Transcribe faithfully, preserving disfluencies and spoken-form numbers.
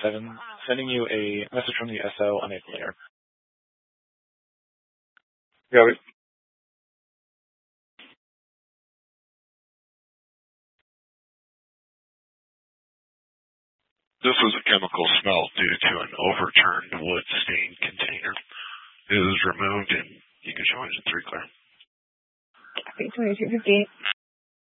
seven, sending you a message from the S O unable to hear. Yeah, we, This was a chemical smell due to an overturned wood stain container. It was removed, and you can show it in three clear. twenty-two fifty.